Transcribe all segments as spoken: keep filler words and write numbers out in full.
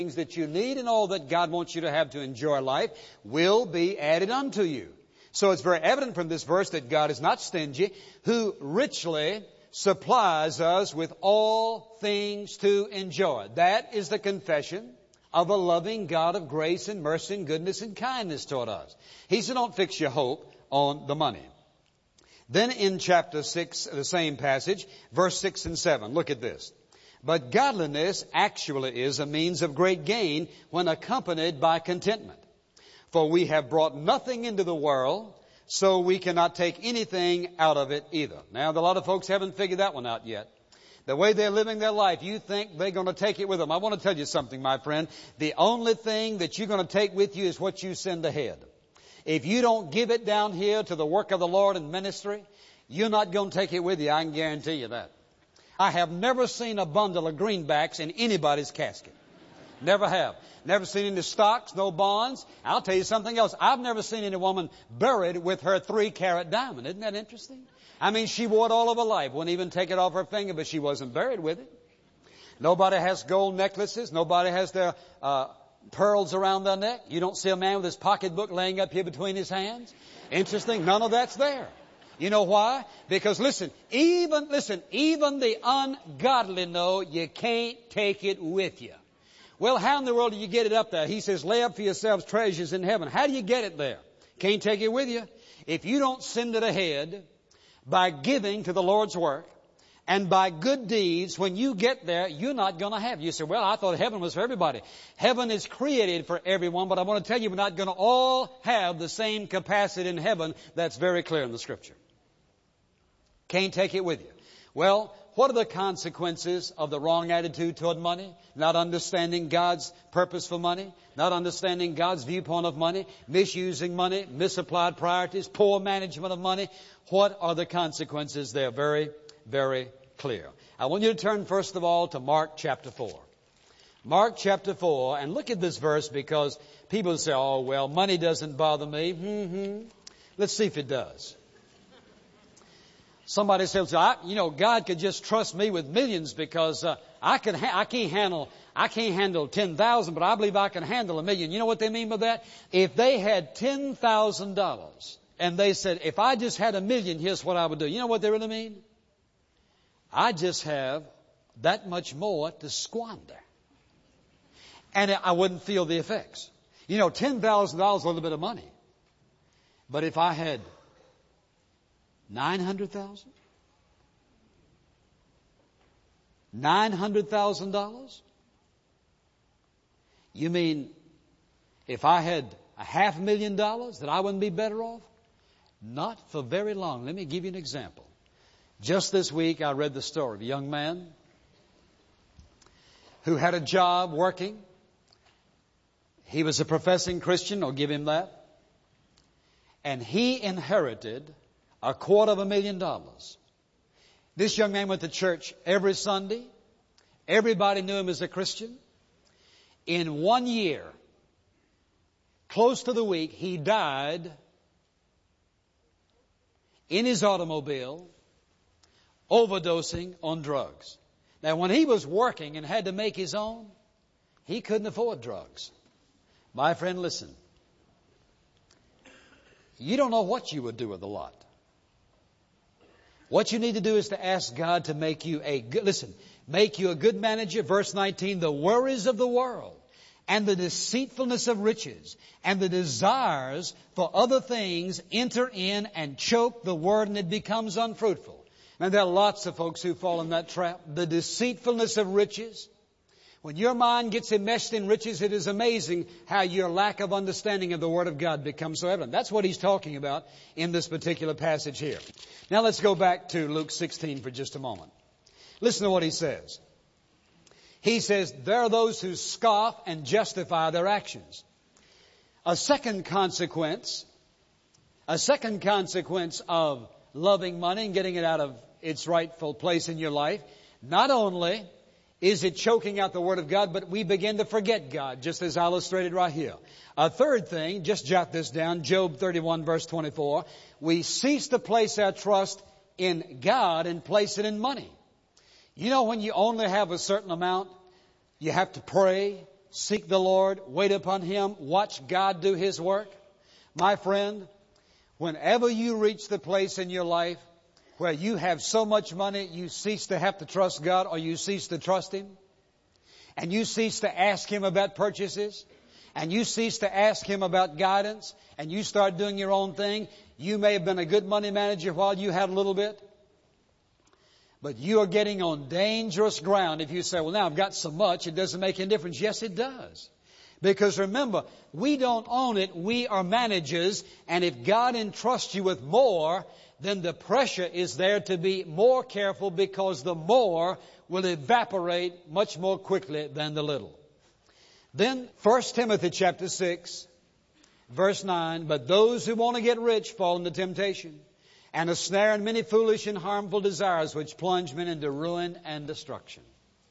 things that you need and all that God wants you to have to enjoy life will be added unto you. So it's very evident from this verse that God is not stingy, who richly supplies us with all things to enjoy. That is the confession of a loving God of grace and mercy and goodness and kindness toward us. He said, don't fix your hope on the money. Then in chapter six, the same passage, verse six and seven, look at this. But godliness actually is a means of great gain when accompanied by contentment. For we have brought nothing into the world, so we cannot take anything out of it either. Now, a lot of folks haven't figured that one out yet. The way they're living their life, you think they're going to take it with them. I want to tell you something, my friend. The only thing that you're going to take with you is what you send ahead. If you don't give it down here to the work of the Lord and ministry, you're not going to take it with you. I can guarantee you that. I have never seen a bundle of greenbacks in anybody's casket. Never have. Never seen any stocks, no bonds. I'll tell you something else. I've never seen any woman buried with her three-carat diamond. Isn't that interesting? I mean, she wore it all of her life. Wouldn't even take it off her finger, but she wasn't buried with it. Nobody has gold necklaces. Nobody has their uh, pearls around their neck. You don't see a man with his pocketbook laying up here between his hands. Interesting. None of that's there. You know why? Because listen, even, listen, even the ungodly know you can't take it with you. Well, how in the world do you get it up there? He says, lay up for yourselves treasures in heaven. How do you get it there? Can't take it with you. If you don't send it ahead by giving to the Lord's work and by good deeds, when you get there, you're not going to have. You say, well, I thought heaven was for everybody. Heaven is created for everyone, but I want to tell you, we're not going to all have the same capacity in heaven. That's very clear in the Scripture. Can't take it with you. Well, what are the consequences of the wrong attitude toward money? Not understanding God's purpose for money, not understanding God's viewpoint of money, misusing money, misapplied priorities, poor management of money. What are the consequences? They're very, very clear. I want you to turn first of all to Mark chapter four. Mark chapter four, and look at this verse because people say, oh, well, money doesn't bother me. Mm-hmm. Let's see if it does. Somebody says, I, you know, God could just trust me with millions because uh, I can, ha- I can't handle, I can't handle ten thousand, but I believe I can handle a million. You know what they mean by that? If they had ten thousand dollars and they said, if I just had a million, here's what I would do. You know what they really mean? I just have that much more to squander, and I wouldn't feel the effects. You know, ten thousand dollars is a little bit of money, but if I had Nine hundred thousand? Nine hundred thousand dollars? You mean if I had a half million dollars that I wouldn't be better off? Not for very long. Let me give you an example. Just this week I read the story of a young man who had a job working. He was a professing Christian, I'll give him that. And he inherited a quarter of a million dollars. This young man went to church every Sunday. Everybody knew him as a Christian. In one year, close to the week, he died in his automobile, overdosing on drugs. Now, when he was working and had to make his own, he couldn't afford drugs. My friend, listen. You don't know what you would do with a lot. What you need to do is to ask God to make you a good, listen, make you a good manager. Verse nineteen, the worries of the world and the deceitfulness of riches and the desires for other things enter in and choke the word, and it becomes unfruitful. Now, there are lots of folks who fall in that trap. The deceitfulness of riches. When your mind gets enmeshed in riches, it is amazing how your lack of understanding of the Word of God becomes so evident. That's what he's talking about in this particular passage here. Now let's go back to Luke sixteen for just a moment. Listen to what he says. He says, there are those who scoff and justify their actions. A second consequence, a second consequence of loving money and getting it out of its rightful place in your life, not only is it choking out the Word of God, but we begin to forget God, just as illustrated right here. A third thing, just jot this down, Job thirty-one verse twenty-four, we cease to place our trust in God and place it in money. You know, when you only have a certain amount, you have to pray seek the Lord, wait upon Him, watch God do His work. My friend, whenever you reach the place in your life where you have so much money you cease to have to trust God, or you cease to trust Him, and you cease to ask Him about purchases, and you cease to ask Him about guidance, and you start doing your own thing, you may have been a good money manager while you had a little bit, but you are getting on dangerous ground if you say, well, now I've got so much, it doesn't make any difference. Yes, it does. Because remember, we don't own it, we are managers, and if God entrusts you with more, then the pressure is there to be more careful, because the more will evaporate much more quickly than the little. Then First Timothy chapter six, verse nine, but those who want to get rich fall into temptation, and a snare and many foolish and harmful desires, which plunge men into ruin and destruction.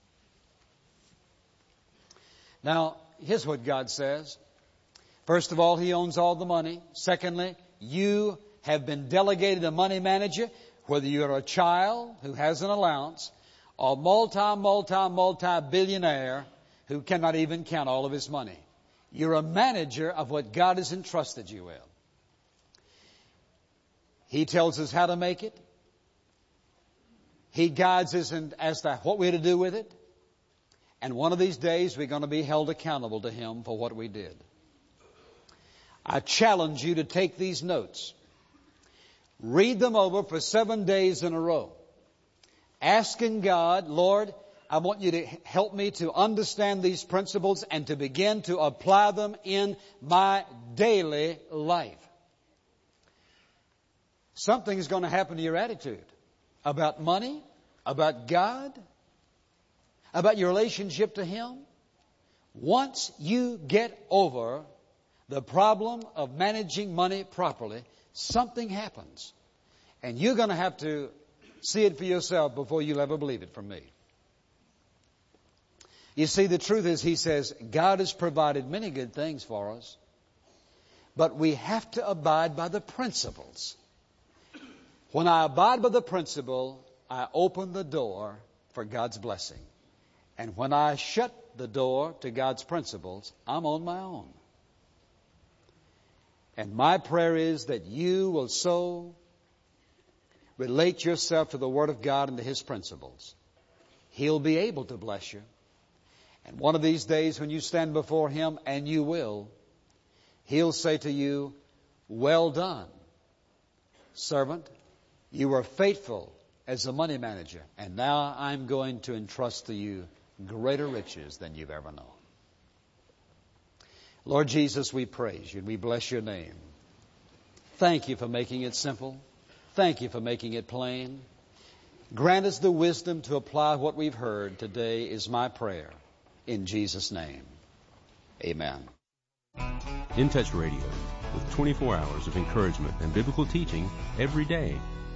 Now, here's what God says. First of all, He owns all the money. Secondly, you have been delegated a money manager, whether you're a child who has an allowance, or multi, multi, multi-billionaire who cannot even count all of his money. You're a manager of what God has entrusted you with. He tells us how to make it. He guides us in, as to what we're to do with it. And one of these days we're going to be held accountable to Him for what we did. I challenge you to take these notes. Read them over for seven days in a row. Asking God, Lord, I want you to help me to understand these principles and to begin to apply them in my daily life. Something is going to happen to your attitude about money, about God, about your relationship to Him. Once you get over the problem of managing money properly, something happens. And you're going to have to see it for yourself before you'll ever believe it from me. You see, the truth is, He says, God has provided many good things for us, but we have to abide by the principles. When I abide by the principle, I open the door for God's blessing. And when I shut the door to God's principles, I'm on my own. And my prayer is that you will so relate yourself to the Word of God and to His principles. He'll be able to bless you. And one of these days when you stand before Him, and you will, He'll say to you, well done, servant. You were faithful as a money manager, and now I'm going to entrust to you greater riches than you've ever known. Lord Jesus, we praise You and we bless Your name. Thank You for making it simple. Thank You for making it plain. Grant us the wisdom to apply what we've heard today is my prayer. In Jesus' name, amen. In Touch Radio, with twenty-four hours of encouragement and biblical teaching every day.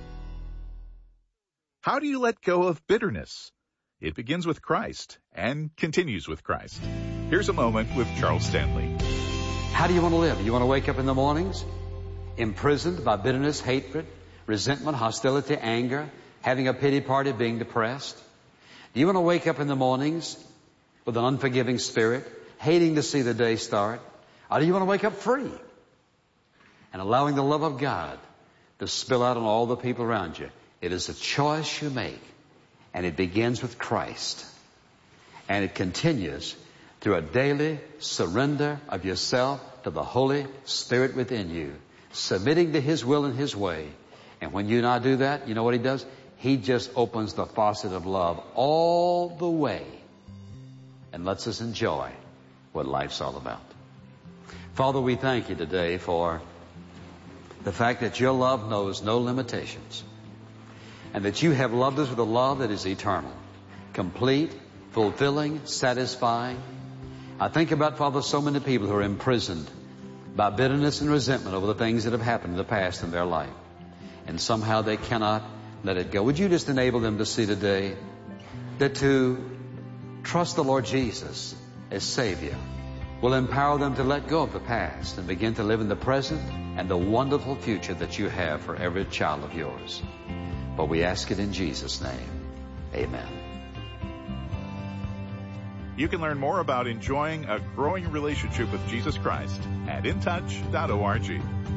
How do you let go of bitterness? It begins with Christ and continues with Christ. Here's a moment with Charles Stanley. How do you want to live? You want to wake up in the mornings imprisoned by bitterness, hatred, resentment, hostility, anger, having a pity party, being depressed? Do you want to wake up in the mornings with an unforgiving spirit, hating to see the day start? Or do you want to wake up free and allowing the love of God to spill out on all the people around you? It is a choice you make, and it begins with Christ. And it continues through a daily surrender of yourself to the Holy Spirit within you, submitting to His will and His way. And when you and I do that, you know what He does? He just opens the faucet of love all the way and lets us enjoy what life's all about. Father, we thank You today for the fact that Your love knows no limitations, and that You have loved us with a love that is eternal, complete, fulfilling, satisfying. I think about, Father, so many people who are imprisoned by bitterness and resentment over the things that have happened in the past in their life, and somehow they cannot let it go. Would You just enable them to see today that to trust the Lord Jesus as Savior will empower them to let go of the past and begin to live in the present and the wonderful future that You have for every child of Yours. But we ask it in Jesus' name. Amen. You can learn more about enjoying a growing relationship with Jesus Christ at in touch dot org.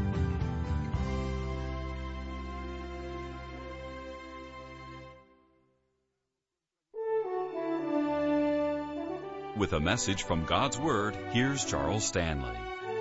With a message from God's Word, here's Charles Stanley.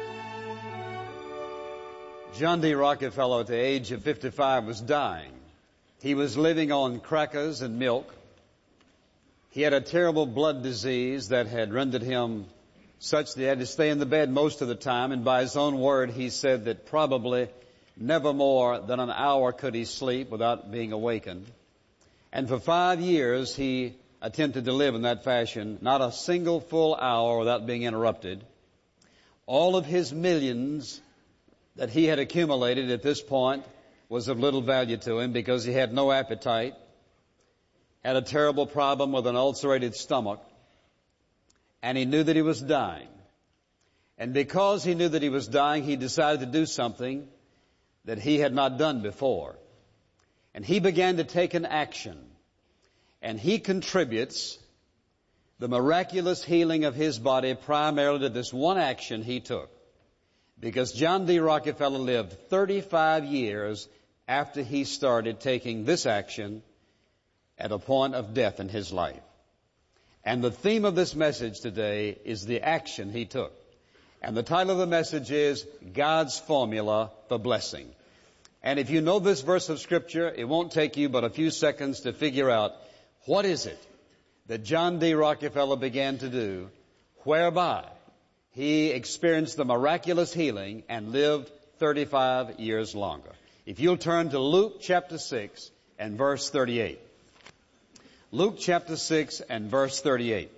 John D. Rockefeller, at the age of fifty-five, was dying. He was living on crackers and milk. He had a terrible blood disease that had rendered him such that he had to stay in the bed most of the time, and by his own word, he said that probably never more than an hour could he sleep without being awakened. And for five years, he attempted to live in that fashion, not a single full hour without being interrupted. All of his millions that he had accumulated at this point was of little value to him because he had no appetite, had a terrible problem with an ulcerated stomach, and he knew that he was dying. And because he knew that he was dying, he decided to do something that he had not done before. And he began to take an action. And he contributes the miraculous healing of his body primarily to this one action he took. Because John D. Rockefeller lived thirty-five years after he started taking this action at a point of death in his life. And the theme of this message today is the action he took. And the title of the message is God's Formula for Blessing. And if you know this verse of Scripture, it won't take you but a few seconds to figure out what is it that John D. Rockefeller began to do whereby he experienced the miraculous healing and lived thirty-five years longer. If you'll turn to Luke chapter six and verse thirty-eight. Luke chapter six and verse thirty-eight.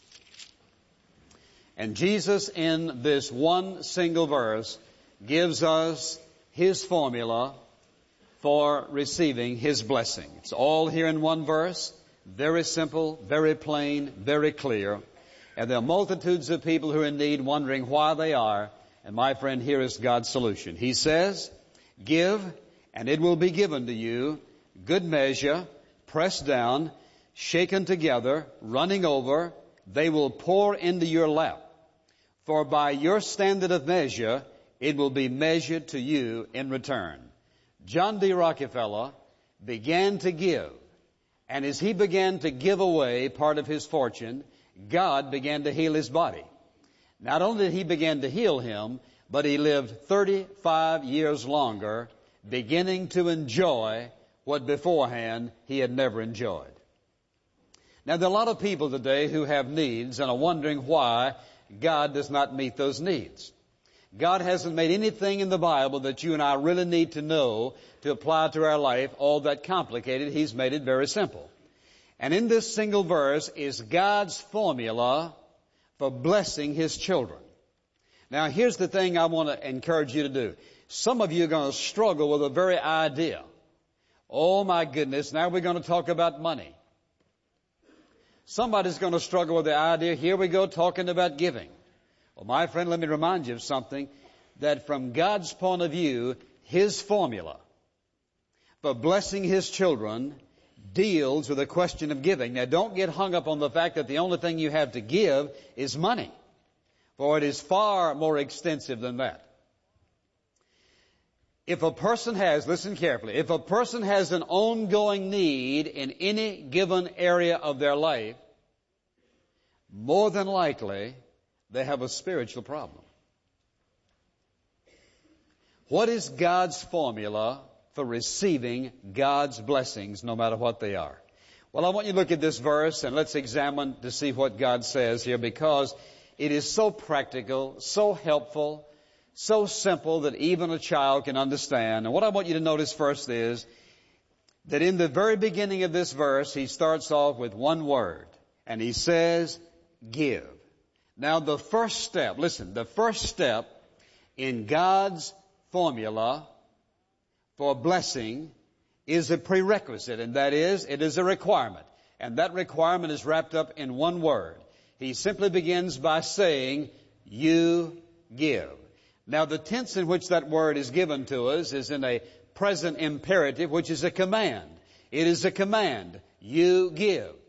And Jesus in this one single verse gives us His formula for receiving His blessing. It's all here in one verse. Very simple, very plain, very clear. And there are multitudes of people who are in need, wondering why they are. And my friend, here is God's solution. He says, give, and it will be given to you, good measure, pressed down, shaken together, running over, they will pour into your lap. For by your standard of measure, it will be measured to you in return. John D. Rockefeller began to give. And as he began to give away part of his fortune, God began to heal his body. Not only did He begin to heal him, but he lived thirty-five years longer, beginning to enjoy what beforehand he had never enjoyed. Now, there are a lot of people today who have needs and are wondering why God does not meet those needs. God hasn't made anything in the Bible that you and I really need to know to apply to our life all that complicated. He's made it very simple. And in this single verse is God's formula for blessing His children. Now, here's the thing I want to encourage you to do. Some of you are going to struggle with the very idea. Oh, my goodness, now we're going to talk about money. Somebody's going to struggle with the idea, here we go talking about giving. Well, my friend, let me remind you of something, that from God's point of view, His formula for blessing His children deals with the question of giving. Now, don't get hung up on the fact that the only thing you have to give is money, for it is far more extensive than that. If a person has, listen carefully, if a person has an ongoing need in any given area of their life, more than likely, they have a spiritual problem. What is God's formula for receiving God's blessings, no matter what they are? Well, I want you to look at this verse and let's examine to see what God says here, because it is so practical, so helpful, so simple that even a child can understand. And what I want you to notice first is that in the very beginning of this verse, he starts off with one word, and he says, give. Now, the first step, listen, the first step in God's formula for blessing is a prerequisite, and that is, it is a requirement. And that requirement is wrapped up in one word. He simply begins by saying, you give. Now, the tense in which that word is given to us is in a present imperative, which is a command. It is a command. You give.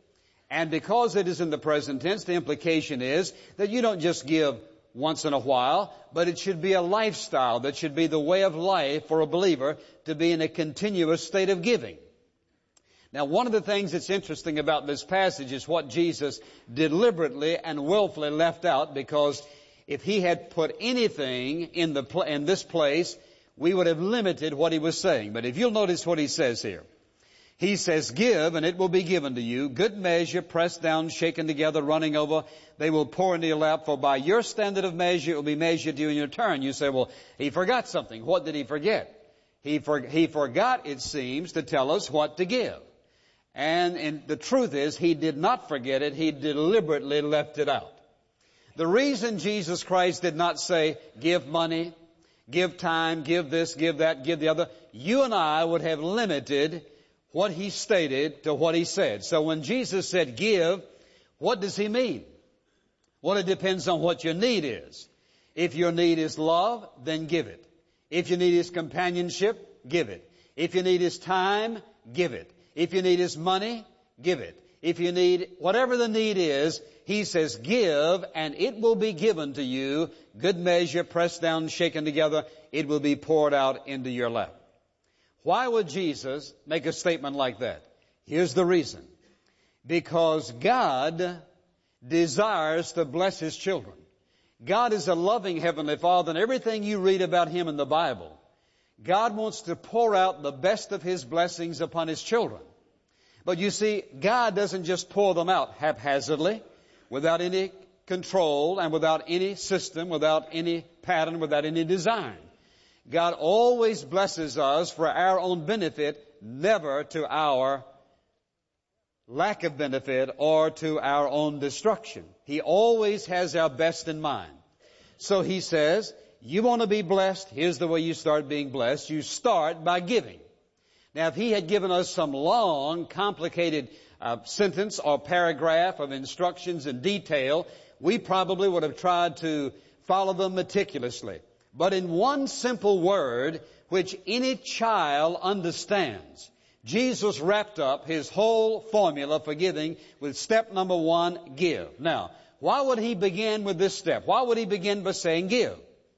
And because it is in the present tense, the implication is that you don't just give once in a while, but it should be a lifestyle. That should be the way of life for a believer to be in a continuous state of giving. Now, one of the things that's interesting about this passage is what Jesus deliberately and willfully left out, because if he had put anything in the pl- in this place, we would have limited what he was saying. But if you'll notice what he says here. He says, give, and it will be given to you. Good measure, pressed down, shaken together, running over. They will pour into your lap. For by your standard of measure, it will be measured to you in your turn. You say, well, he forgot something. What did he forget? He, for, he forgot, it seems, to tell us what to give. And, and the truth is, he did not forget it. He deliberately left it out. The reason Jesus Christ did not say, give money, give time, give this, give that, give the other, you and I would have limited what he stated to what he said. So when Jesus said give, what does he mean? Well, it depends on what your need is. If your need is love, then give it. If your need is companionship, give it. If your need is time, give it. If your need is money, give it. If you need, whatever the need is, he says give, and it will be given to you. Good measure, pressed down, shaken together, it will be poured out into your lap. Why would Jesus make a statement like that? Here's the reason. Because God desires to bless His children. God is a loving Heavenly Father, and everything you read about Him in the Bible, God wants to pour out the best of His blessings upon His children. But you see, God doesn't just pour them out haphazardly, without any control and without any system, without any pattern, without any design. God always blesses us for our own benefit, never to our lack of benefit or to our own destruction. He always has our best in mind. So He says, you want to be blessed, here's the way you start being blessed. You start by giving. Now, if He had given us some long, complicated uh, sentence or paragraph of instructions in detail, we probably would have tried to follow them meticulously. But in one simple word, which any child understands, Jesus wrapped up His whole formula for giving with step number one, give. Now, why would He begin with this step? Why would He begin by saying give?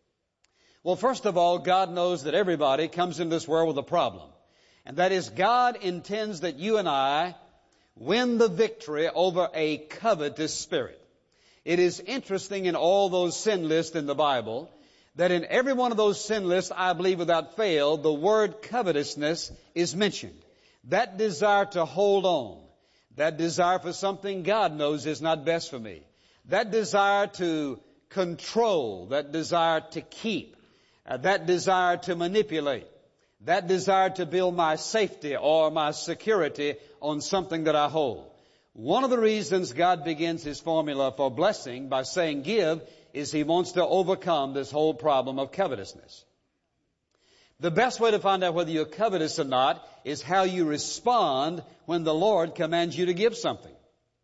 Well, first of all, God knows that everybody comes into this world with a problem. And that is, God intends that you and I win the victory over a covetous spirit. It is interesting in all those sin lists in the Bible that in every one of those sin lists, I believe without fail, the word covetousness is mentioned. That desire to hold on, that desire for something God knows is not best for me, that desire to control, that desire to keep, uh, that desire to manipulate, that desire to build my safety or my security on something that I hold. One of the reasons God begins His formula for blessing by saying give is He wants to overcome this whole problem of covetousness. The best way to find out whether you're covetous or not is how you respond when the Lord commands you to give something.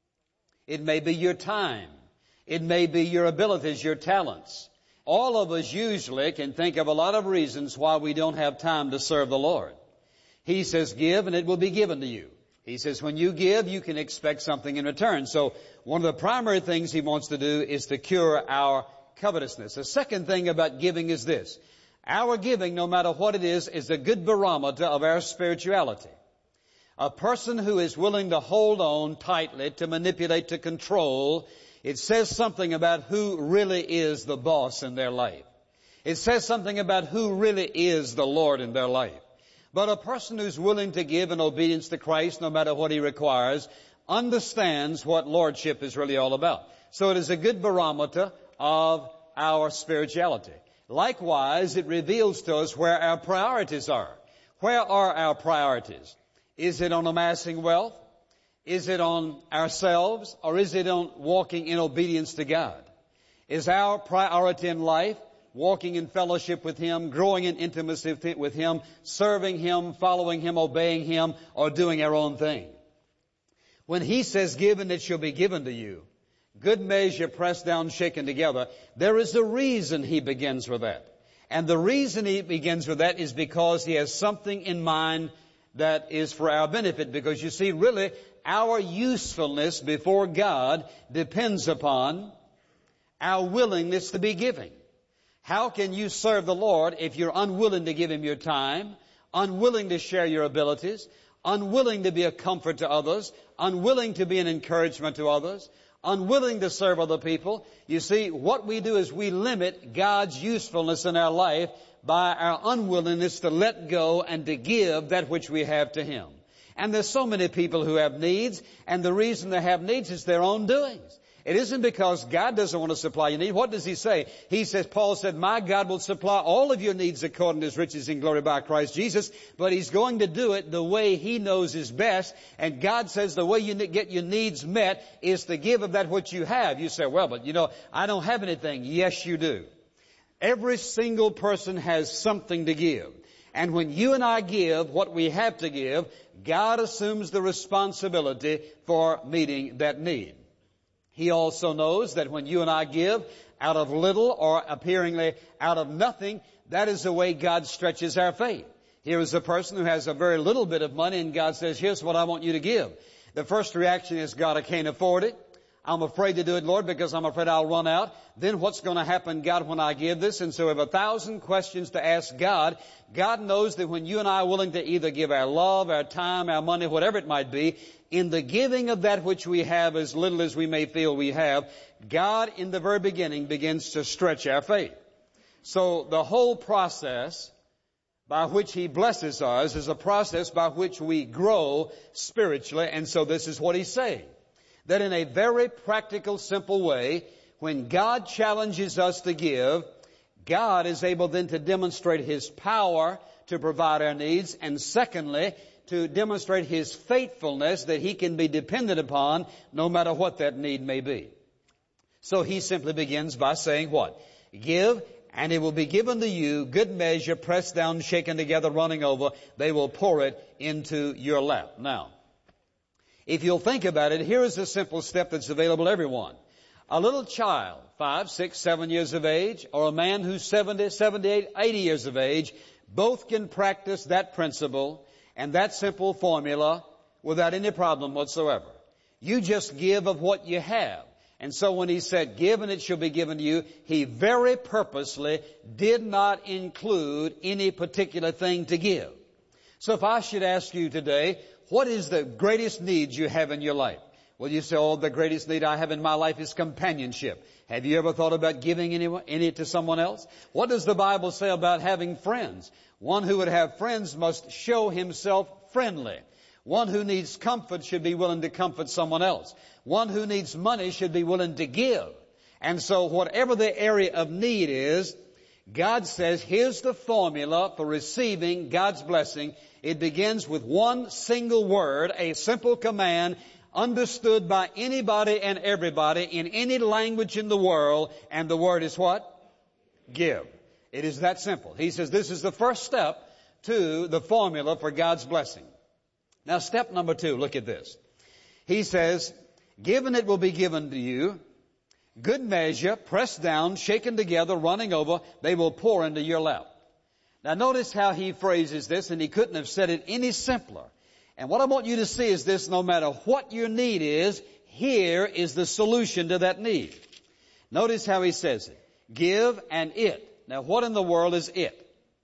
It may be your time. It may be your abilities, your talents. All of us usually can think of a lot of reasons why we don't have time to serve the Lord. He says, give and it will be given to you. He says, when you give, you can expect something in return. So one of the primary things He wants to do is to cure our covetousness. The second thing about giving is this. Our giving, no matter what it is, is a good barometer of our spirituality. A person who is willing to hold on tightly, to manipulate, to control, it says something about who really is the boss in their life. It says something about who really is the Lord in their life. But a person who's willing to give in obedience to Christ, no matter what He requires, understands what lordship is really all about. So it is a good barometer of our spirituality. Likewise, it reveals to us where our priorities are. Where are our priorities? Is it on amassing wealth? Is it on ourselves? Or is it on walking in obedience to God? Is our priority in life walking in fellowship with Him, growing in intimacy with Him, serving Him, following Him, obeying Him, or doing our own thing? When He says, give and it shall be given to you, good measure, pressed down, shaken together, there is a reason He begins with that. And the reason He begins with that is because He has something in mind that is for our benefit, because you see, really, our usefulness before God depends upon our willingness to be giving. How can you serve the Lord if you're unwilling to give Him your time, unwilling to share your abilities, unwilling to be a comfort to others, unwilling to be an encouragement to others, unwilling to serve other people? You see, what we do is we limit God's usefulness in our life by our unwillingness to let go and to give that which we have to Him. And there's so many people who have needs, and the reason they have needs is their own doings. It isn't because God doesn't want to supply your need. What does He say? He says, Paul said, my God will supply all of your needs according to His riches in glory by Christ Jesus. But He's going to do it the way He knows is best. And God says the way you get your needs met is to give of that which you have. You say, well, but you know, I don't have anything. Yes, you do. Every single person has something to give. And when you and I give what we have to give, God assumes the responsibility for meeting that need. He also knows that when you and I give out of little or appearingly out of nothing, that is the way God stretches our faith. Here is a person who has a very little bit of money, and God says, here's what I want you to give. The first reaction is, God, I can't afford it. I'm afraid to do it, Lord, because I'm afraid I'll run out. Then what's going to happen, God, when I give this? And so we have a thousand questions to ask God. God knows that when you and I are willing to either give our love, our time, our money, whatever it might be, in the giving of that which we have, as little as we may feel we have, God in the very beginning begins to stretch our faith. So the whole process by which He blesses us is a process by which we grow spiritually. And so this is what He's saying. That in a very practical, simple way, when God challenges us to give, God is able then to demonstrate His power to provide our needs, and secondly, to demonstrate His faithfulness that He can be dependent upon no matter what that need may be. So He simply begins by saying what? Give, and it will be given to you, good measure, pressed down, shaken together, running over. They will pour it into your lap. Now, if you'll think about it, here is a simple step that's available to everyone. A little child, five, six, seven years of age, or a man who's seventy, seventy-eight, eighty years of age, both can practice that principle and that simple formula without any problem whatsoever. You just give of what you have. And so when He said, give and it shall be given to you, He very purposely did not include any particular thing to give. So if I should ask you today, what is the greatest need you have in your life? Well, you say, oh, the greatest need I have in my life is companionship. Have you ever thought about giving anyone, any to someone else? What does the Bible say about having friends? One who would have friends must show himself friendly. One who needs comfort should be willing to comfort someone else. One who needs money should be willing to give. And so whatever the area of need is, God says, here's the formula for receiving God's blessing. It begins with one single word, a simple command, understood by anybody and everybody in any language in the world, and the word is what? Give. It is that simple. He says this is the first step to the formula for God's blessing. Now, step number two, look at this. He says, given it will be given to you, good measure, pressed down, shaken together, running over, they will pour into your lap. Now, notice how he phrases this, and he couldn't have said it any simpler. And what I want you to see is this: no matter what your need is, here is the solution to that need. Notice how he says it. Give and it. Now, what in the world is it?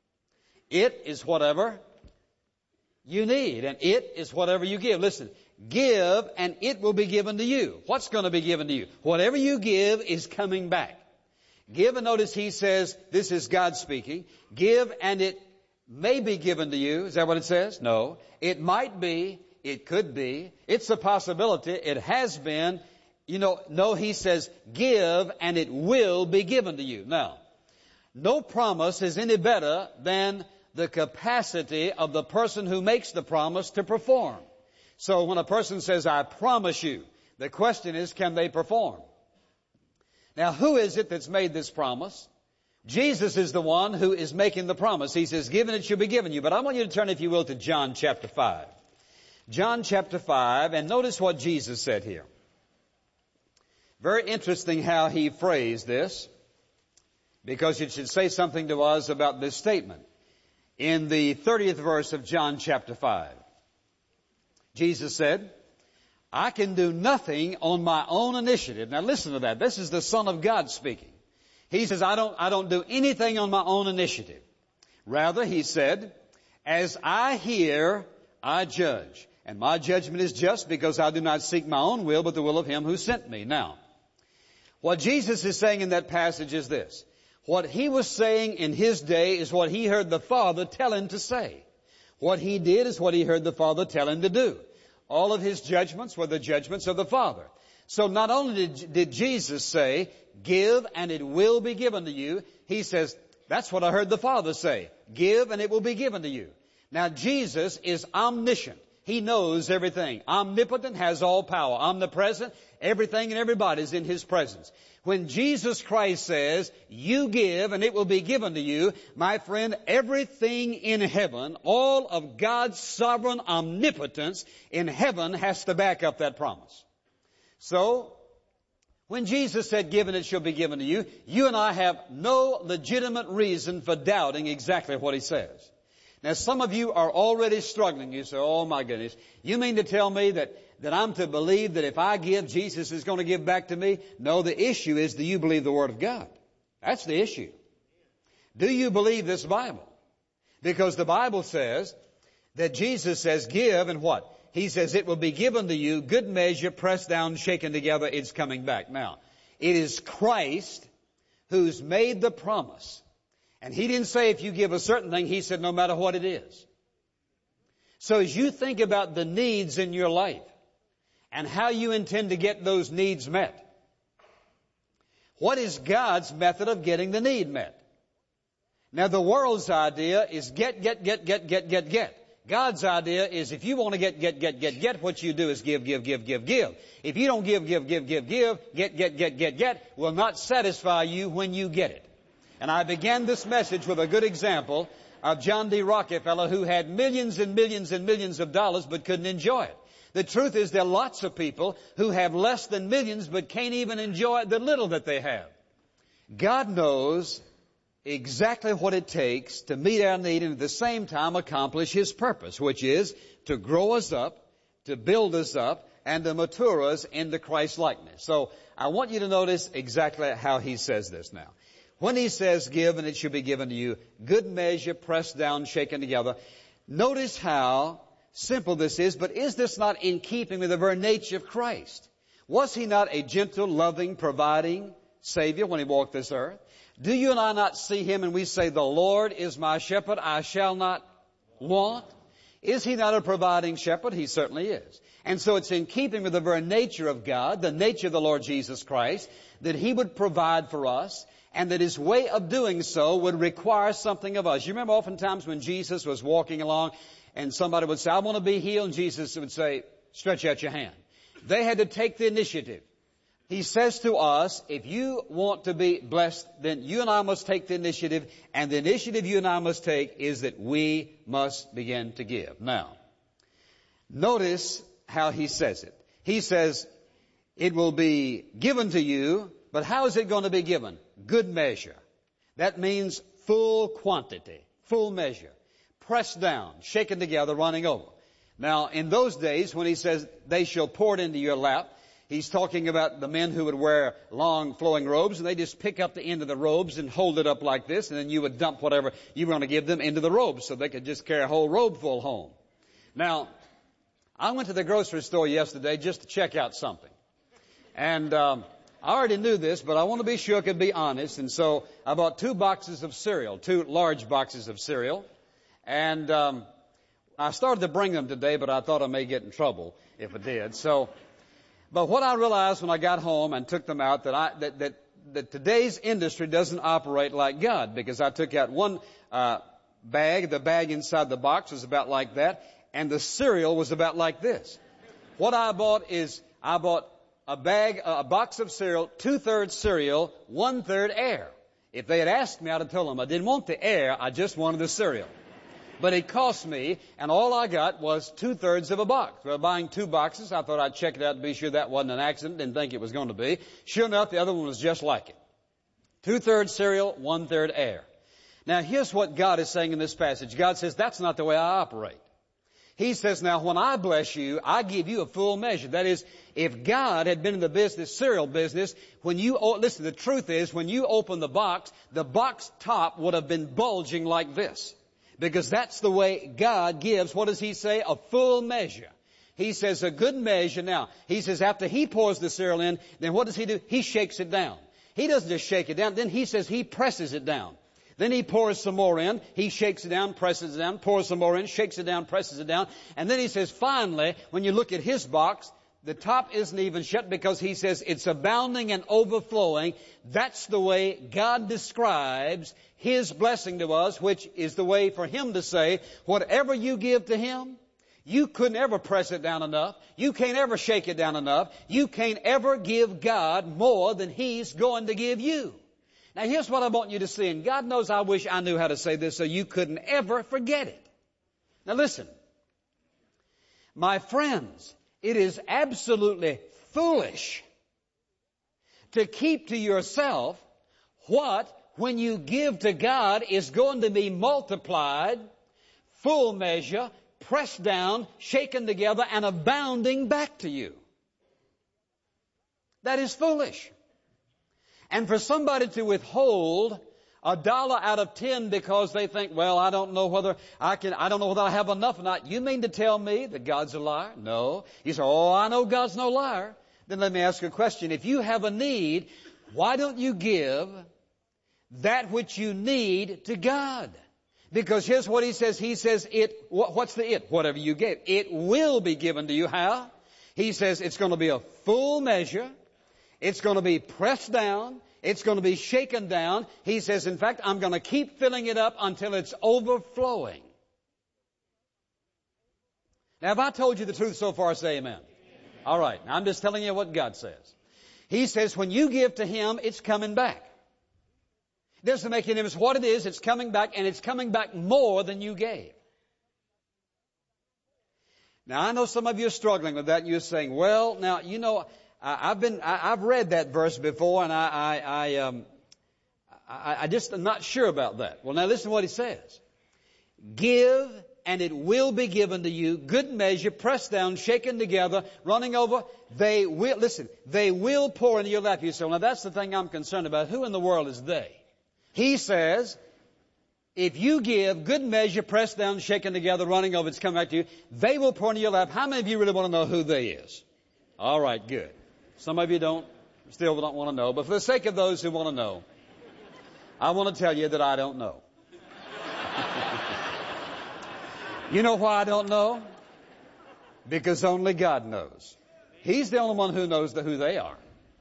It is whatever you need, and it is whatever you give. Listen, give and it will be given to you. What's going to be given to you? Whatever you give is coming back. Give, and notice he says, this is God speaking, give and it may be given to you. Is that what it says? No. It might be. It could be. It's a possibility. It has been. You know, no, he says, give and it will be given to you. Now, no promise is any better than the capacity of the person who makes the promise to perform. So when a person says, I promise you, the question is, can they perform? Now, who is it that's made this promise? Jesus is the one who is making the promise. He says, given it shall be given you. But I want you to turn, if you will, to John chapter five. John chapter five, and notice what Jesus said here. Very interesting how he phrased this, because it should say something to us about this statement. In the thirtieth verse of John chapter five, Jesus said, I can do nothing on my own initiative. Now listen to that. This is the Son of God speaking. He says, I don't, I don't do anything on my own initiative. Rather, he said, as I hear, I judge. And my judgment is just because I do not seek my own will, but the will of him who sent me. Now, what Jesus is saying in that passage is this. What he was saying in his day is what he heard the Father tell him to say. What he did is what he heard the Father tell him to do. All of his judgments were the judgments of the Father. So not only did, did Jesus say, give and it will be given to you, he says, that's what I heard the Father say. Give and it will be given to you. Now Jesus is omniscient. He knows everything. Omnipotent, has all power. Omnipresent, everything and everybody is in his presence. When Jesus Christ says, you give and it will be given to you, my friend, everything in heaven, all of God's sovereign omnipotence in heaven has to back up that promise. So, when Jesus said, give and it shall be given to you, you and I have no legitimate reason for doubting exactly what he says. Now, some of you are already struggling. You say, oh my goodness, you mean to tell me that, that I'm to believe that if I give, Jesus is going to give back to me? No, the issue is, do you believe the Word of God? That's the issue. Do you believe this Bible? Because the Bible says that Jesus says, give and what? He says, it will be given to you, good measure, pressed down, shaken together, it's coming back. Now, it is Christ who's made the promise. And he didn't say if you give a certain thing, he said no matter what it is. So as you think about the needs in your life and how you intend to get those needs met, what is God's method of getting the need met? Now the world's idea is get, get, get, get, get, get, get. God's idea is if you want to get, get, get, get, get, what you do is give, give, give, give, give. If you don't give, give, give, give, give, get, get, get, get, get, will not satisfy you when you get it. And I began this message with a good example of John D. Rockefeller, who had millions and millions and millions of dollars but couldn't enjoy it. The truth is there are lots of people who have less than millions but can't even enjoy the little that they have. God knows exactly what it takes to meet our need and at the same time accomplish his purpose, which is to grow us up, to build us up, and to mature us into Christ's likeness. So I want you to notice exactly how he says this now. When he says, give and it shall be given to you, good measure, pressed down, shaken together. Notice how simple this is, but is this not in keeping with the very nature of Christ? Was he not a gentle, loving, providing Savior when he walked this earth? Do you and I not see him and we say, the Lord is my shepherd, I shall not want? Is he not a providing shepherd? He certainly is. And so it's in keeping with the very nature of God, the nature of the Lord Jesus Christ, that he would provide for us, and that his way of doing so would require something of us. You remember oftentimes when Jesus was walking along and somebody would say, I want to be healed, and Jesus would say, stretch out your hand. They had to take the initiative. He says to us, if you want to be blessed, then you and I must take the initiative, and the initiative you and I must take is that we must begin to give. Now, notice how he says it. He says, it will be given to you, but how is it going to be given? Good measure. That means full quantity, full measure. Pressed down, shaken together, running over. Now, in those days, when he says, they shall pour it into your lap, he's talking about the men who would wear long flowing robes, and they just pick up the end of the robes and hold it up like this, and then you would dump whatever you were going to give them into the robes so they could just carry a whole robe full home. Now, I went to the grocery store yesterday just to check out something. And um, I already knew this, but I want to be sure I could be honest, and so I bought two boxes of cereal, two large boxes of cereal, and um, I started to bring them today, but I thought I may get in trouble if I did. So, but what I realized when I got home and took them out, that I that that, that today's industry doesn't operate like God, because I took out one uh, bag, the bag inside the box was about like that, and the cereal was about like this. What I bought is I bought a bag, a box of cereal, two-thirds cereal, one-third air. If they had asked me, I'd have told them I didn't want the air, I just wanted the cereal. But it cost me, and all I got was two-thirds of a box. Well, buying two boxes, I thought I'd check it out to be sure that wasn't an accident, didn't think it was going to be. Sure enough, the other one was just like it. Two-thirds cereal, one-third air. Now, here's what God is saying in this passage. God says, that's not the way I operate. He says, now when I bless you, I give you a full measure. That is, if God had been in the business, cereal business, when you, listen, the truth is, when you open the box, the box top would have been bulging like this. Because that's the way God gives, what does He say? A full measure. He says a good measure. Now, He says after He pours the cereal in, then what does He do? He shakes it down. He doesn't just shake it down. Then He says He presses it down. Then He pours some more in. He shakes it down, presses it down, pours some more in, shakes it down, presses it down. And then He says, finally, when you look at His box, the top isn't even shut because He says it's abounding and overflowing. That's the way God describes His blessing to us, which is the way for Him to say, whatever you give to Him, you couldn't ever press it down enough. You can't ever shake it down enough. You can't ever give God more than He's going to give you. Now here's what I want you to see, and God knows I wish I knew how to say this so you couldn't ever forget it. Now listen, my friends, it is absolutely foolish to keep to yourself what, when you give to God, is going to be multiplied, full measure, pressed down, shaken together, and abounding back to you. That is foolish. And for somebody to withhold a dollar out of ten because they think, well, I don't know whether I can, I don't know whether I have enough or not. You mean to tell me that God's a liar? No. You say, oh, I know God's no liar. Then let me ask you a question. If you have a need, why don't you give that which you need to God? Because here's what He says. He says it, what's the it? Whatever you give. It will be given to you. How? He says it's going to be a full measure. It's going to be pressed down. It's going to be shaken down. He says, in fact, I'm going to keep filling it up until it's overflowing. Now, if I told you the truth so far, say amen. Amen. All right. Now, I'm just telling you what God says. He says, when you give to Him, it's coming back. It doesn't make any difference what it is. It's coming back, and it's coming back more than you gave. Now, I know some of you are struggling with that, and you're saying, well, now, you know, I've been, I've read that verse before, and I, I, I, um, I, I just am not sure about that. Well, now listen to what He says. Give, and it will be given to you. Good measure, pressed down, shaken together, running over. They will, listen, they will pour into your lap. You say, well, now that's the thing I'm concerned about. Who in the world is they? He says, if you give, good measure, pressed down, shaken together, running over, it's coming back to you. They will pour into your lap. How many of you really want to know who they is? All right, good. Some of you don't, still don't want to know. But for the sake of those who want to know, I want to tell you that I don't know. You know why I don't know? Because only God knows. He's the only one who knows the, who they are.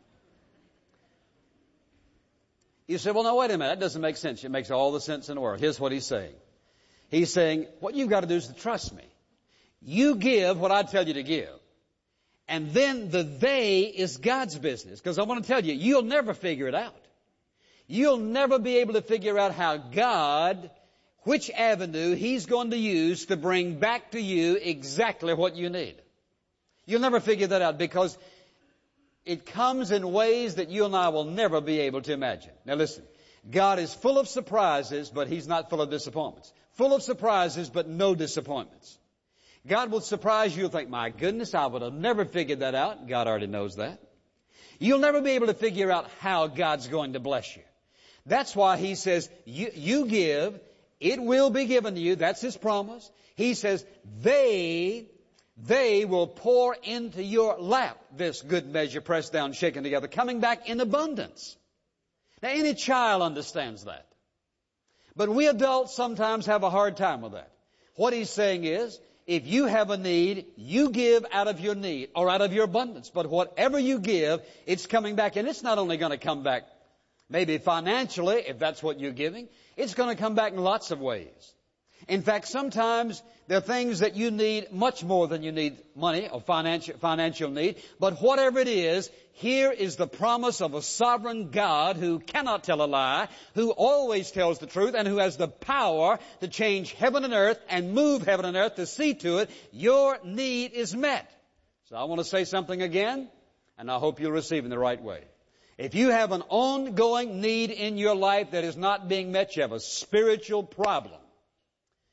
You say, well, no, wait a minute. That doesn't make sense. It makes all the sense in the world. Here's what He's saying. He's saying, what you've got to do is to trust me. You give what I tell you to give. And then the they is God's business. Because I want to tell you, you'll never figure it out. You'll never be able to figure out how God, which avenue He's going to use to bring back to you exactly what you need. You'll never figure that out because it comes in ways that you and I will never be able to imagine. Now listen, God is full of surprises, but He's not full of disappointments. Full of surprises, but no disappointments. God will surprise you. You'll think, my goodness, I would have never figured that out. God already knows that. You'll never be able to figure out how God's going to bless you. That's why He says, you, you give, it will be given to you. That's His promise. He says, they, they will pour into your lap this good measure, pressed down, shaken together, coming back in abundance. Now, any child understands that. But we adults sometimes have a hard time with that. What He's saying is, if you have a need, you give out of your need or out of your abundance. But whatever you give, it's coming back. And it's not only going to come back maybe financially, if that's what you're giving. It's going to come back in lots of ways. In fact, sometimes there are things that you need much more than you need money or financial, financial need. But whatever it is, here is the promise of a sovereign God who cannot tell a lie, who always tells the truth, and who has the power to change heaven and earth and move heaven and earth to see to it your need is met. So I want to say something again, and I hope you'll receive it in the right way. If you have an ongoing need in your life that is not being met, you have a spiritual problem.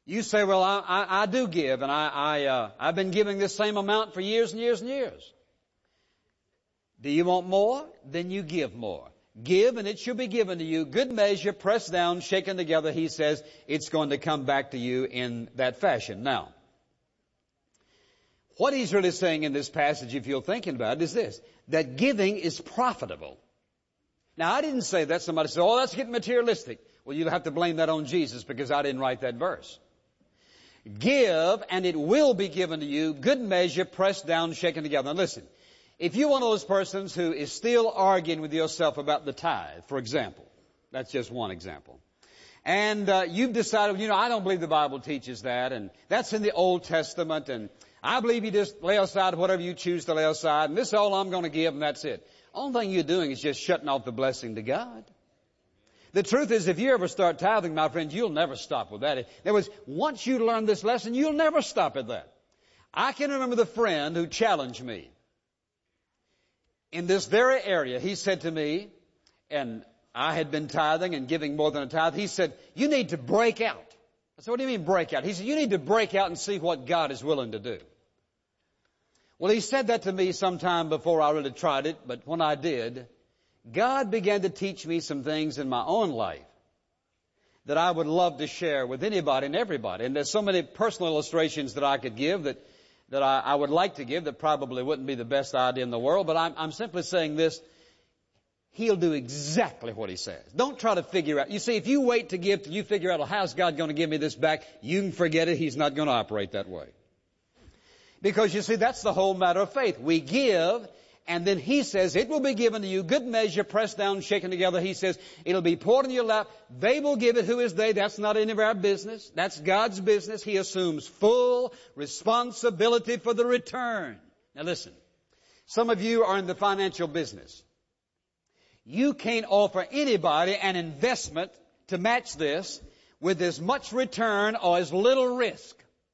You say, well, I, I, I do give, and I, I, uh, I've been giving this same amount for years and years and years. Do you want more? Then you give more. Give, and it shall be given to you. Good measure, pressed down, shaken together. He says it's going to come back to you in that fashion. Now, what he's really saying in this passage, if you're thinking about it, is this, that giving is profitable. Now, I didn't say that. Somebody said, oh, that's getting materialistic. Well, you'll have to blame that on Jesus because I didn't write that verse. Give, and it will be given to you. Good measure, pressed down, shaken together. Now, listen. If you're one of those persons who is still arguing with yourself about the tithe, for example, that's just one example, and uh, you've decided, you know, I don't believe the Bible teaches that, and that's in the Old Testament, and I believe you just lay aside whatever you choose to lay aside, and this is all I'm going to give, and that's it. Only thing you're doing is just shutting off the blessing to God. The truth is, if you ever start tithing, my friends, you'll never stop with that. In other words, once you learn this lesson, you'll never stop at that. I can remember the friend who challenged me. In this very area, he said to me, and I had been tithing and giving more than a tithe, he said, you need to break out. I said, what do you mean break out? He said, you need to break out and see what God is willing to do. Well, he said that to me sometime before I really tried it, but when I did, God began to teach me some things in my own life that I would love to share with anybody and everybody. And there's so many personal illustrations that I could give that that I, I would like to give that probably wouldn't be the best idea in the world, but I'm, I'm simply saying this. He'll do exactly what He says. Don't try to figure out. You see, if you wait to give till you figure out, well, how's God going to give me this back? You can forget it. He's not going to operate that way. Because you see, that's the whole matter of faith. We give, and then He says, it will be given to you, good measure, pressed down, shaken together. He says, it'll be poured in your lap. They will give it. Who is they? That's not any of our business. That's God's business. He assumes full responsibility for the return. Now listen, some of you are in the financial business. You can't offer anybody an investment to match this with as much return or as little risk.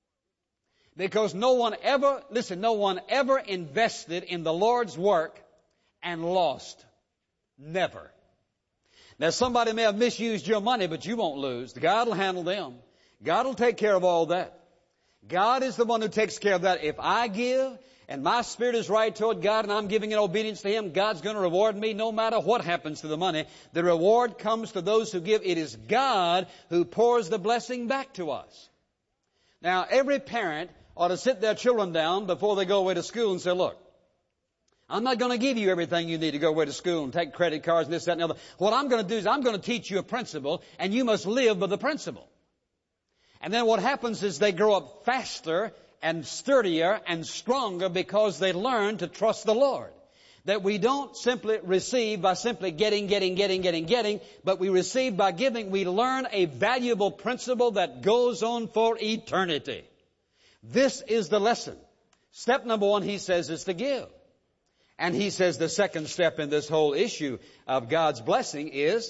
Because no one ever, listen, no one ever invested in the Lord's work and lost. Never. Now somebody may have misused your money, but you won't lose. God will handle them. God will take care of all that. God is the one who takes care of that. If I give and my spirit is right toward God and I'm giving in obedience to Him, God's going to reward me no matter what happens to the money. The reward comes to those who give. It is God who pours the blessing back to us. Now every parent ought to sit their children down before they go away to school and say, look, I'm not going to give you everything you need to go away to school and take credit cards and this, that, and the other. What I'm going to do is I'm going to teach you a principle, and you must live by the principle. And then what happens is they grow up faster and sturdier and stronger because they learn to trust the Lord. That we don't simply receive by simply getting, getting, getting, getting, getting, but we receive by giving. We learn a valuable principle that goes on for eternity. This is the lesson. Step number one, he says, is to give. And he says the second step in this whole issue of God's blessing is,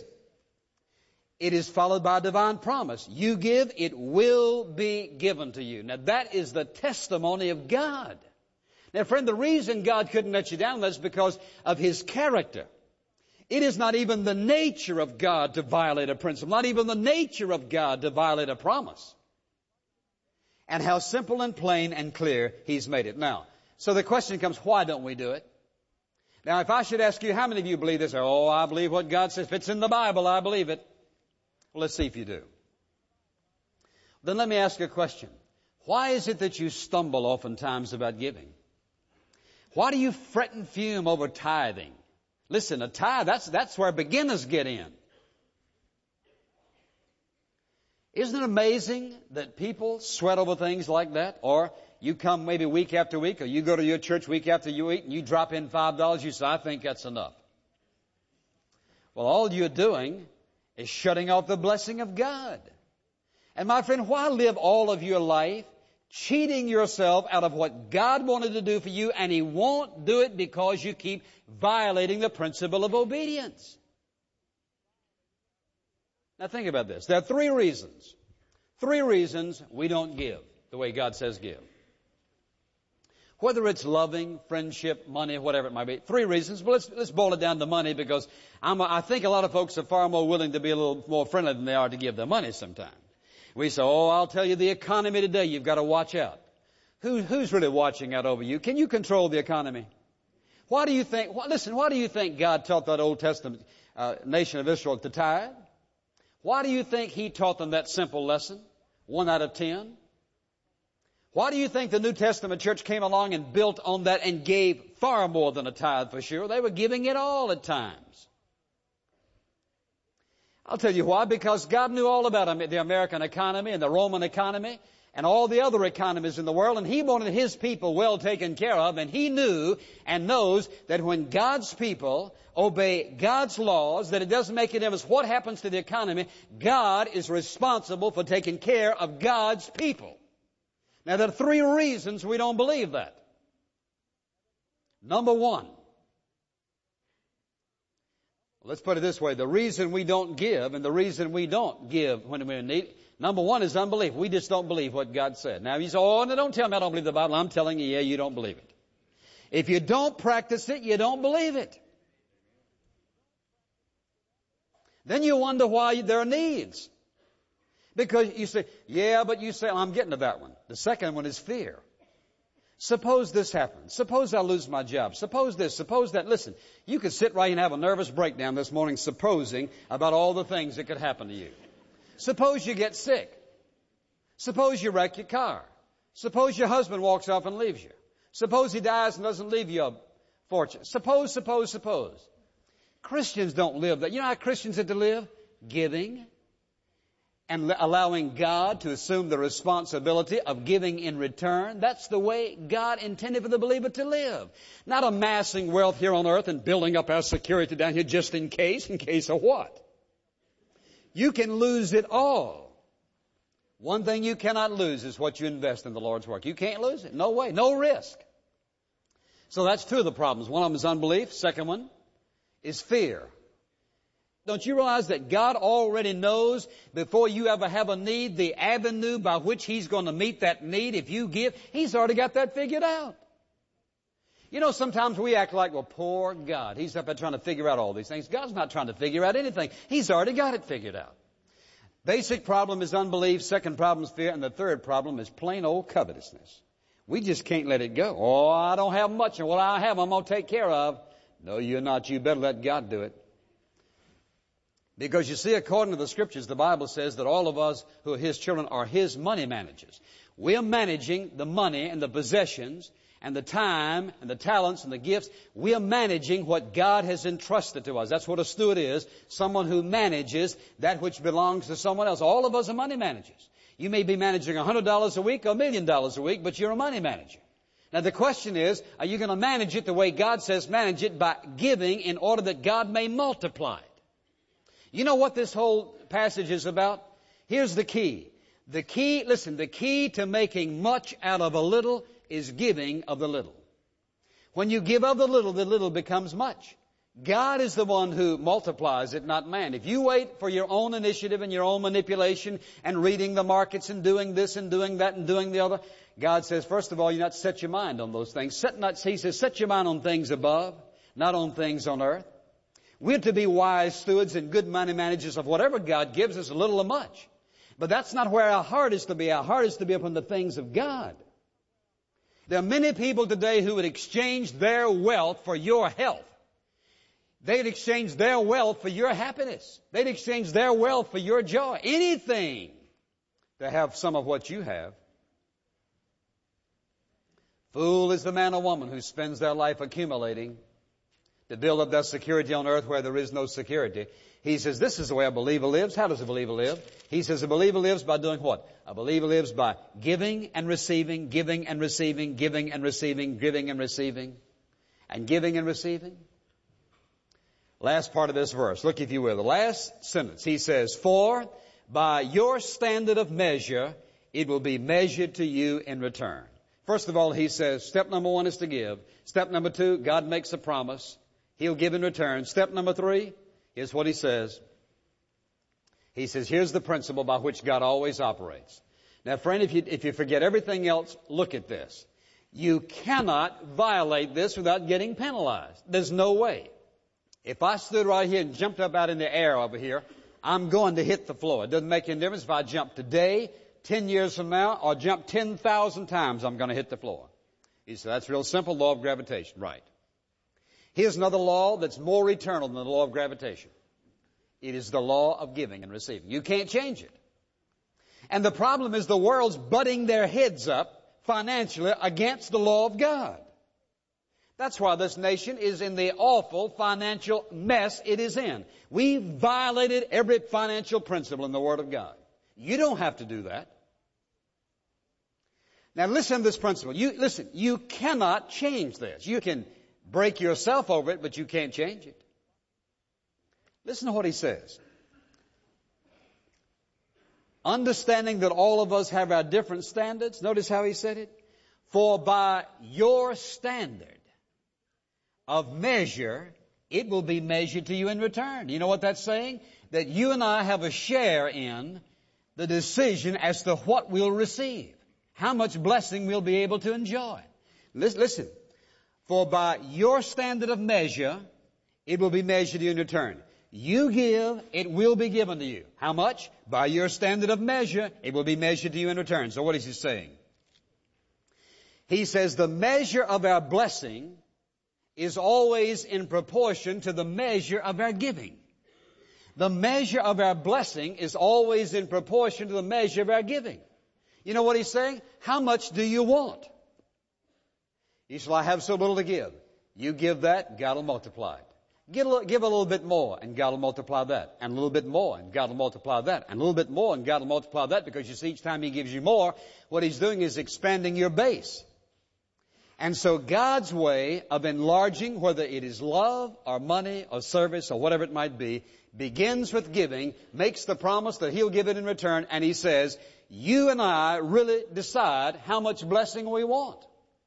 it is followed by divine promise. You give, it will be given to you. Now that is the testimony of God. Now friend, the reason God couldn't let you down is because of His character. It is not even the nature of God to violate a principle, not even the nature of God to violate a promise. And how simple and plain and clear He's made it. Now, so the question comes, why don't we do it? Now, if I should ask you, how many of you believe this? Oh, I believe what God says. If it's in the Bible, I believe it. Well, let's see if you do. Then let me ask you a question. Why is it that you stumble oftentimes about giving? Why do you fret and fume over tithing? Listen, a tithe, that's, that's where beginners get in. Isn't it amazing that people sweat over things like that? Or you come maybe week after week, or you go to your church week after you eat, and you drop in five dollars, you say, I think that's enough. Well, all you're doing is shutting off the blessing of God. And my friend, why live all of your life cheating yourself out of what God wanted to do for you, and He won't do it because you keep violating the principle of obedience? Now think about this. There are three reasons. Three reasons we don't give the way God says give. Whether it's loving, friendship, money, whatever it might be. Three reasons. But let's, let's boil it down to money, because I'm, I think a lot of folks are far more willing to be a little more friendly than they are to give their money sometimes. We say, oh, I'll tell you the economy today, you've got to watch out. Who, who's really watching out over you? Can you control the economy? Why do you think, wh- listen, why do you think God taught that Old Testament uh, nation of Israel to tithe? Why do you think He taught them that simple lesson? One out of ten? Why do you think the New Testament church came along and built on that and gave far more than a tithe for sure? They were giving it all at times. I'll tell you why. Because God knew all about the American economy and the Roman economy and all the other economies in the world, and He wanted His people well taken care of, and He knew and knows that when God's people obey God's laws, that it doesn't make any difference what happens to the economy, God is responsible for taking care of God's people. Now, there are three reasons we don't believe that. Number one, let's put it this way, the reason we don't give and the reason we don't give when we're in need, number one is unbelief. We just don't believe what God said. Now, you say, oh, no, don't tell me I don't believe the Bible. I'm telling you, yeah, you don't believe it. If you don't practice it, you don't believe it. Then you wonder why there are needs. Because you say, yeah, but you say, oh, I'm getting to that one. The second one is fear. Suppose this happens. Suppose I lose my job. Suppose this. Suppose that. Listen, you could sit right and have a nervous breakdown this morning supposing about all the things that could happen to you. Suppose you get sick. Suppose you wreck your car. Suppose your husband walks off and leaves you. Suppose he dies and doesn't leave you a fortune. Suppose, suppose, suppose. Christians don't live that. You know how Christians are to live? Giving and allowing God to assume the responsibility of giving in return. That's the way God intended for the believer to live. Not amassing wealth here on earth and building up our security down here just in case. In case of what? You can lose it all. One thing you cannot lose is what you invest in the Lord's work. You can't lose it. No way. No risk. So that's two of the problems. One of them is unbelief. Second one is fear. Don't you realize that God already knows before you ever have a need the avenue by which He's going to meet that need if you give? He's already got that figured out. You know, sometimes we act like, well, poor God. He's up there trying to figure out all these things. God's not trying to figure out anything. He's already got it figured out. Basic problem is unbelief. Second problem is fear. And the third problem is plain old covetousness. We just can't let it go. Oh, I don't have much, and what I have I'm going to take care of. No, you're not. You better let God do it. Because you see, according to the Scriptures, the Bible says that all of us who are His children are His money managers. We're managing the money and the possessions and the time and the talents and the gifts. We're managing what God has entrusted to us. That's what a steward is, someone who manages that which belongs to someone else. All of us are money managers. You may be managing one hundred dollars a week or a million dollars a week, but you're a money manager. Now the question is, are you going to manage it the way God says manage it, by giving in order that God may multiply it? You know what this whole passage is about? Here's the key. The key, listen, the key to making much out of a little is giving of the little. When you give of the little, the little becomes much. God is the one who multiplies it, not man. If you wait for your own initiative and your own manipulation and reading the markets and doing this and doing that and doing the other, God says, first of all, you not set your mind on those things. Set not, he says, set your mind on things above, not on things on earth. We're to be wise stewards and good money managers of whatever God gives us, a little or much. But that's not where our heart is to be. Our heart is to be upon the things of God. There are many people today who would exchange their wealth for your health. They'd exchange their wealth for your happiness. They'd exchange their wealth for your joy. Anything to have some of what you have. Fool is the man or woman who spends their life accumulating to build up that security on earth where there is no security. He says, this is the way a believer lives. How does a believer live? He says a believer lives by doing what? A believer lives by giving and receiving, giving and receiving, giving and receiving, giving and receiving, and giving and receiving. Last part of this verse. Look, if you will. The last sentence. He says, for by your standard of measure, it will be measured to you in return. First of all, he says, step number one is to give. Step number two, God makes a promise. He'll give in return. Step number three, here's what he says. He says, here's the principle by which God always operates. Now, friend, if you, if you forget everything else, look at this. You cannot violate this without getting penalized. There's no way. If I stood right here and jumped up out in the air over here, I'm going to hit the floor. It doesn't make any difference if I jump today, ten years from now, or jump ten thousand times, I'm going to hit the floor. He said, that's real simple, law of gravitation. Right. Here's another law that's more eternal than the law of gravitation. It is the law of giving and receiving. You can't change it. And the problem is the world's butting their heads up financially against the law of God. That's why this nation is in the awful financial mess it is in. We violated every financial principle in the Word of God. You don't have to do that. Now listen to this principle. You, listen, you cannot change this. You can break yourself over it, but you can't change it. Listen to what he says. Understanding that all of us have our different standards. Notice how he said it. For by your standard of measure, it will be measured to you in return. You know what that's saying? That you and I have a share in the decision as to what we'll receive. How much blessing we'll be able to enjoy. Listen. For by your standard of measure, it will be measured to you in return. You give, it will be given to you. How much? By your standard of measure, it will be measured to you in return. So what is he saying? He says the measure of our blessing is always in proportion to the measure of our giving. The measure of our blessing is always in proportion to the measure of our giving. You know what he's saying? How much do you want? He said, I have so little to give. You give that, God will multiply it. Give a, little, give a little bit more, and God will multiply that. And a little bit more, and God will multiply that. And a little bit more, and God will multiply that. Because you see, each time He gives you more, what He's doing is expanding your base. And so God's way of enlarging, whether it is love or money or service or whatever it might be, begins with giving, makes the promise that He'll give it in return, and He says, you and I really decide how much blessing we want.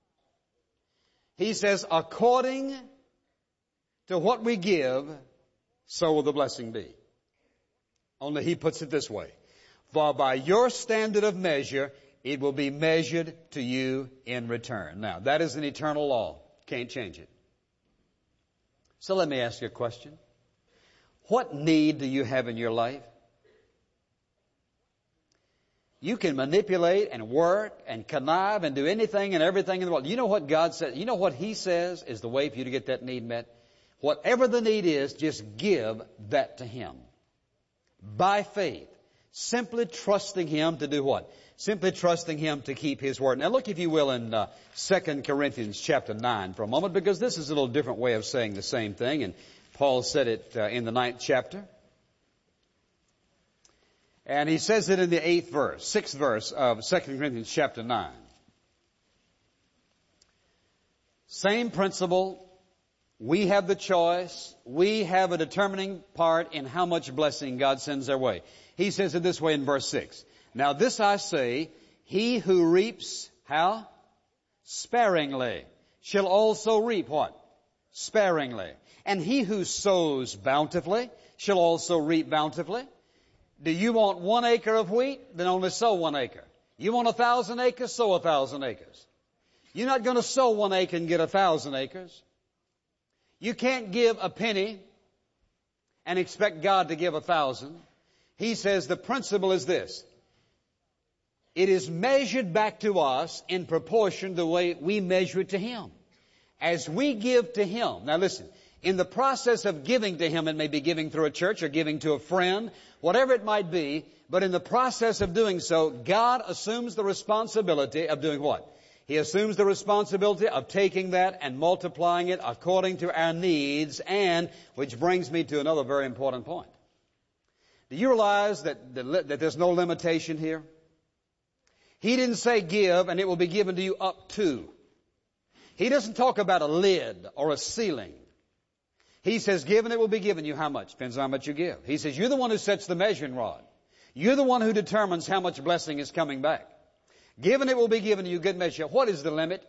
He says, according to what we give, so will the blessing be. Only He puts it this way. For by your standard of measure, it will be measured to you in return. Now, that is an eternal law. Can't change it. So let me ask you a question. What need do you have in your life? You can manipulate and work and connive and do anything and everything in the world. You know what God says? You know what He says is the way for you to get that need met? Whatever the need is, just give that to Him. By faith. Simply trusting Him to do what? Simply trusting Him to keep His word. Now look, if you will, in uh, Second Corinthians chapter nine for a moment, because this is a little different way of saying the same thing, and Paul said it uh, in the ninth chapter. And he says it in the eighth verse, sixth verse of Second Corinthians chapter nine. Same principle. We have the choice. We have a determining part in how much blessing God sends our way. He says it this way in verse six. Now this I say, he who reaps, how? Sparingly, shall also reap what? Sparingly. And he who sows bountifully shall also reap bountifully. Do you want one acre of wheat? Then only sow one acre. You want a thousand acres? Sow a thousand acres. You're not going to sow one acre and get a thousand acres. You can't give a penny and expect God to give a thousand. He says the principle is this. It is measured back to us in proportion to the way we measure it to Him. As we give to Him. Now listen, in the process of giving to Him, it may be giving through a church or giving to a friend, whatever it might be, but in the process of doing so, God assumes the responsibility of doing what? He assumes the responsibility of taking that and multiplying it according to our needs, and, which brings me to another very important point. Do you realize that, that there's no limitation here? He didn't say give and it will be given to you up to. He doesn't talk about a lid or a ceiling. He says give and it will be given you how much? Depends on how much you give. He says you're the one who sets the measuring rod. You're the one who determines how much blessing is coming back. Give and it will be given to you good measure. What is the limit?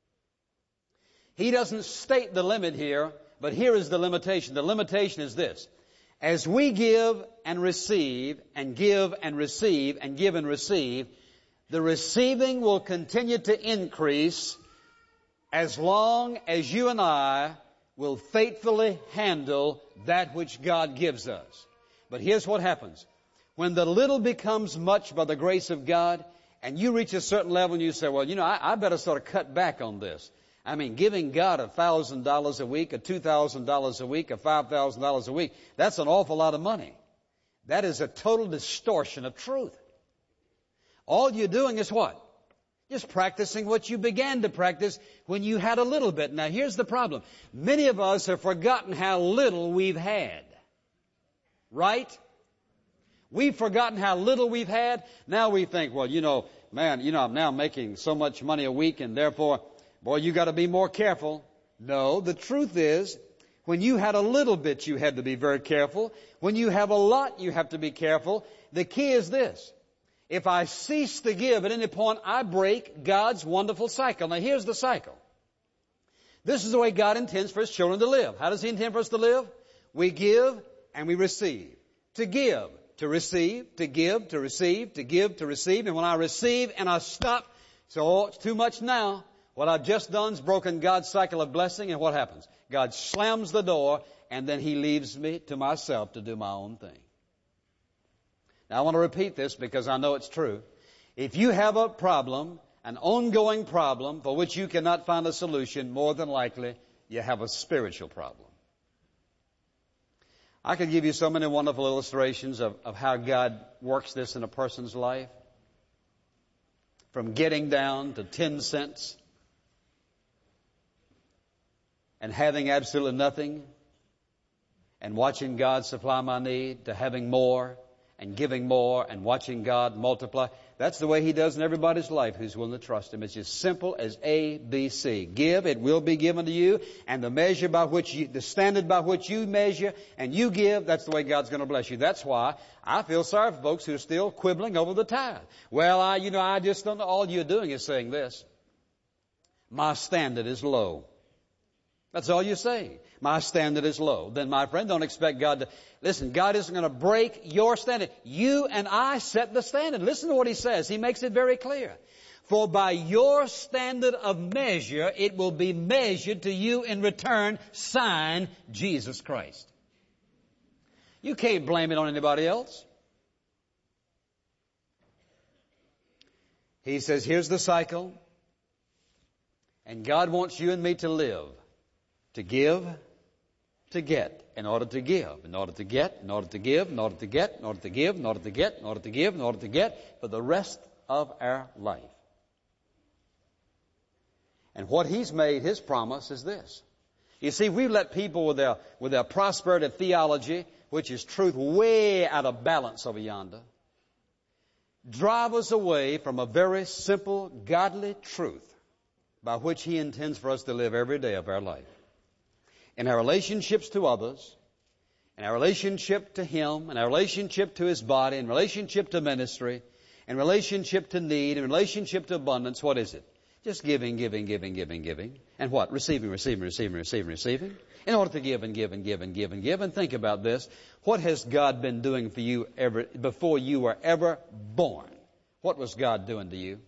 He doesn't state the limit here, but here is the limitation. The limitation is this. As we give and receive and give and receive and give and receive, the receiving will continue to increase as long as you and I will faithfully handle that which God gives us. But here's what happens. When the little becomes much by the grace of God, and you reach a certain level and you say, well, you know, I, I better sort of cut back on this. I mean, giving God a thousand dollars a week, or two thousand dollars a week, or five thousand dollars a week, that's an awful lot of money. That is a total distortion of truth. All you're doing is what? Just practicing what you began to practice when you had a little bit. Now, here's the problem. Many of us have forgotten how little we've had. Right? We've forgotten how little we've had. Now we think, well, you know, man, you know, I'm now making so much money a week, and therefore, boy, you got to be more careful. No, the truth is, when you had a little bit, you had to be very careful. When you have a lot, you have to be careful. The key is this. If I cease to give at any point, I break God's wonderful cycle. Now, here's the cycle. This is the way God intends for His children to live. How does He intend for us to live? We give and we receive. To give, to receive, to give, to receive, to give, to receive. And when I receive and I stop, so oh, it's too much now. What I've just done is broken God's cycle of blessing, and what happens? God slams the door, and then He leaves me to myself to do my own thing. Now, I want to repeat this because I know it's true. If you have a problem, an ongoing problem for which you cannot find a solution, more than likely you have a spiritual problem. I could give you so many wonderful illustrations of, of how God works this in a person's life. From getting down to ten cents and having absolutely nothing and watching God supply my need, to having more and giving more and watching God multiply. That's the way He does in everybody's life who's willing to trust Him. It's as simple as A, B, C. Give, it will be given to you, and the measure by which you, the standard by which you measure and you give, that's the way God's going to bless you. That's why I feel sorry for folks who are still quibbling over the tithe. Well, I, you know, I just don't know. All you're doing is saying this. My standard is low. That's all you're saying. My standard is low. Then, my friend, don't expect God to... Listen, God isn't going to break your standard. You and I set the standard. Listen to what He says. He makes it very clear. For by your standard of measure, it will be measured to you in return, sign Jesus Christ. You can't blame it on anybody else. He says, here's the cycle. And God wants you and me to live. To give, to get, in order to give, in order to get, in order to give, in order to get, in order to give, in order to get, in order to give, in order to get, for the rest of our life. And what He's made His promise is this. You see, we've let people with their, with their prosperity theology, which is truth way out of balance over yonder, drive us away from a very simple, godly truth by which He intends for us to live every day of our life. In our relationships to others, in our relationship to Him, in our relationship to His body, in relationship to ministry, in relationship to need, in relationship to abundance, what is it? Just giving, giving, giving, giving, giving. And what? Receiving, receiving, receiving, receiving, receiving. In order to give and give and give and give and give. And think about this. What has God been doing for you ever, before you were ever born? What was God doing to you?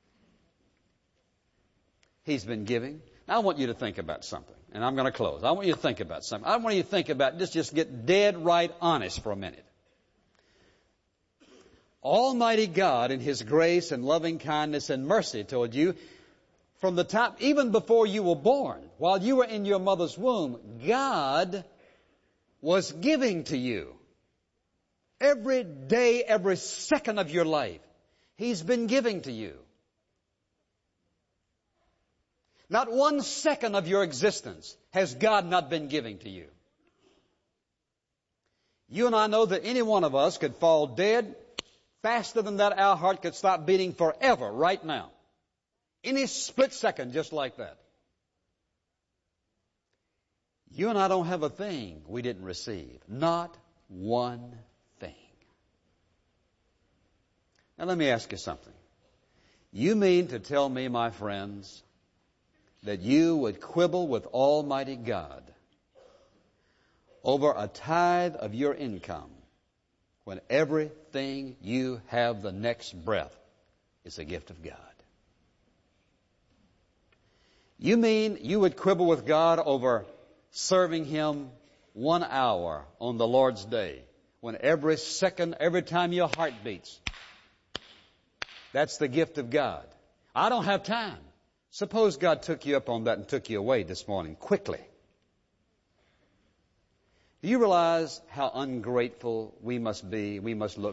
He's been giving. Now I want you to think about something. And I'm going to close. I want you to think about something. I want you to think about, just, just get dead right honest for a minute. Almighty God in His grace and loving kindness and mercy toward you, from the time, even before you were born, while you were in your mother's womb, God was giving to you. Every day, every second of your life, He's been giving to you. Not one second of your existence has God not been giving to you. You and I know that any one of us could fall dead faster than that. Our heart could stop beating forever right now. Any split second just like that. You and I don't have a thing we didn't receive. Not one thing. Now let me ask you something. You mean to tell me, my friends, that you would quibble with Almighty God over a tithe of your income when everything you have the next breath is a gift of God? You mean you would quibble with God over serving Him one hour on the Lord's day when every second, every time your heart beats. That's the gift of God. I don't have time. Suppose God took you up on that and took you away this morning quickly. Do you realize how ungrateful we must be? We must look